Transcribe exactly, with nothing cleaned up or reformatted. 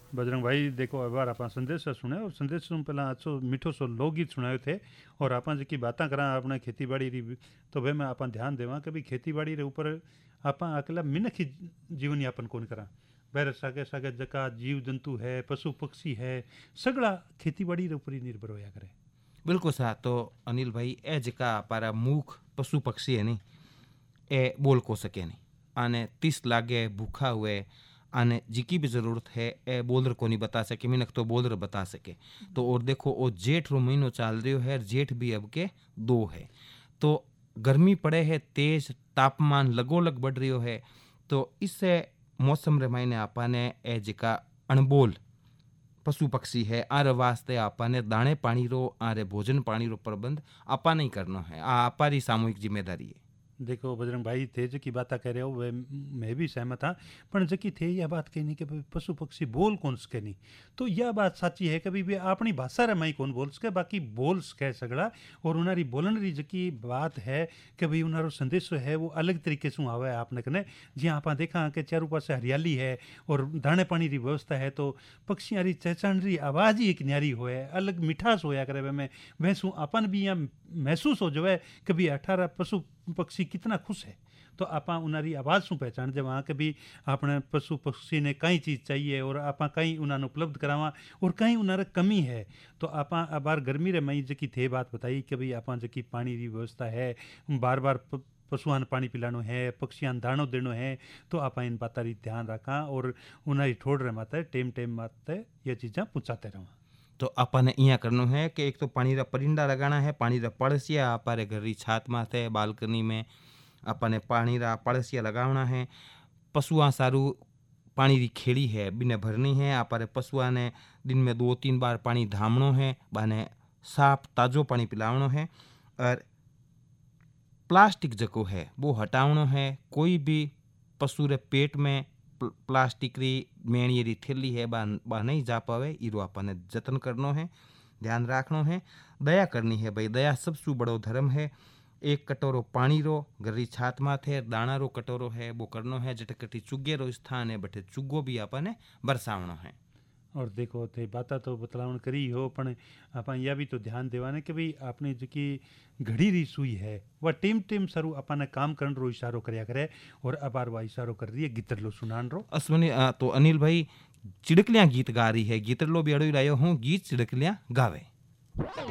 बजरंग भाई देखो अब बार आपा संदेश सुने और संदेश सुन पहला अच्छो मीठो सो लोकगीत सुनायो थे और आपा जी बातें करा अपने खेती बाड़ी री तो वे में आपा ध्यान देवा कि भाई खेती बाड़ी रे ऊपर आपा अकेला मिनख ही जीवन यापन कौन करा बैर सागे सागे जका जीव जंतु है पशु पक्षी है सगड़ा खेती बाड़ी रे ऊपर ही निर्भर होया करे। बिल्कुल सा तो अनिल भाई ए जका पारा मूख पशु पक्षी है नहीं ए बोल को सके नहीं आने तीस लागे भूखा हुए आने जिकी भी ज़रूरत है ए बोलर को नहीं बता सके मिनक तो बोलर बता सके। तो और देखो वो जेठ रो महीनो चल रही है जेठ भी अब के दो है तो गर्मी पड़े है तेज तापमान लगो लग बढ़ रही है तो इससे मौसम रे मायने आपाने ए जिका अणबोल पशु पक्षी है आर वास्ते आपाने दाणे पानी रो आरे भोजन पानी रो प्रबंध आपा नहीं करनो है आ आपारी सामूहिक जिम्मेदारी है। देखो बजरंग भाई थे जकी बात कह रहे हो वे मैं भी सहमत हाँ पर जकी थे यह बात कहनी कि पशु पक्षी बोल कौन सके नहीं तो यह बात सच्ची है कभी भी अपनी भाषा रे माई कौन बोल सके बाकी बोल सके सगड़ा और उनारी बोलन री जकी बात है कि भाई उनारो संदेश है वो अलग तरीके से आवे आपने कने जी आप देखा कि चारों पास हरियाली है और दाने पानी री व्यवस्था है तो पक्षियां री चहचहाण री आवाज़ ही एक न्यारी होए अलग मिठास होया करे वे में वैसू अपन भी यहाँ महसूस हो जाए कि भाई अठारह पशु पक्षी कितना खुश है तो आपा उनारी आवाज़ शू पहचान जब वहाँ के भी अपने पशु पक्षी ने कई चीज़ चाहिए और आपा कई उन्होंने उपलब्ध करावा और कहीं उन्हारे कमी है तो आपा बार गर्मी रे मई जकी थे बात बताई कि भाई आपा जकी पानी की व्यवस्था है बार बार पशुआन पानी पिलानो है पक्षियान दाणो देनो है तो आपा इन बात ध्यान रखा और उनारी ठोड़ रे माते टेम टेम माते ये चीज़ा पूछाते रहा। तो अपन इं करनो है कि एक तो पानी रा परिंदा लगाना है पानी रा पड़सिया अपारे घर री छात माथे बालकनी में अपने पानी रा पड़सिया लगावना है। पशुआ सारू पानी री खेड़ी है बिने भरनी है अपारे पशुआ ने दिन में दो तीन बार पानी धामणो है बाने साफ ताजो पानी पिलावनो है और प्लास्टिक जको है वो हटावनो है। कोई भी पशु रे पेट में प्लास्टिक री मेणी री थैली है बा, बा नहीं जा पावे इरो अपन जतन करनो है ध्यान रखनो है। दया करनी है भाई दया सबसे बड़ो धर्म है। एक कटोरो पानी रो गरी छात माथे दाना रो कटोरो है वो करनो है जट कटी चुगे रो स्थान है बटे चुगो भी अपन बरसावनो है। और देखो थे बाता तो बतलावन करी हो पण आप यह भी तो ध्यान देवाने कि भाई आपने जकी घड़ी री सुई है वह टेम टेम सरू अपन काम करन रो इशारो करया करे और अबार वह इशारो कर रही है गीतर लो सुनान रो अश्विनी तो अनिल भाई चिड़कलियां गीत गा रही है गीतर लो भी अड़ो लायो हूँ गीत चिड़कलियां गावे।